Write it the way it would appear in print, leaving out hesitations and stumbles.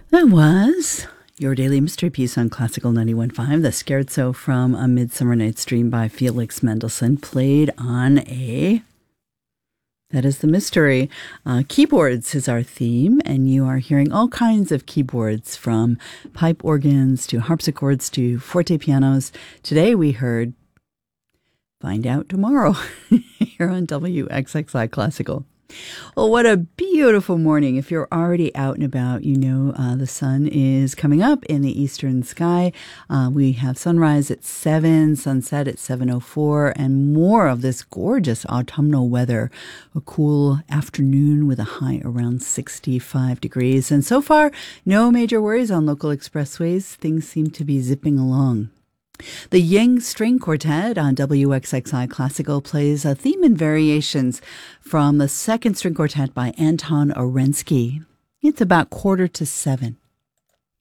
That was your daily mystery piece on Classical 91.5, the Scherzo from A Midsummer Night's Dream by Felix Mendelssohn, played on a... That is the mystery. Keyboards is our theme, and you are hearing all kinds of keyboards, from pipe organs to harpsichords to forte pianos. Today we heard Find Out Tomorrow here on WXXI Classical. Well, what a beautiful morning. If you're already out and about, you know the sun is coming up in the eastern sky. We have sunrise at 7, sunset at 7:04, and more of this gorgeous autumnal weather. A cool afternoon with a high around 65 degrees. And so far, no major worries on local expressways. Things seem to be zipping along. The Ying String Quartet on WXXI Classical plays a theme and variations from the second string quartet by Anton Orensky. It's about 6:45.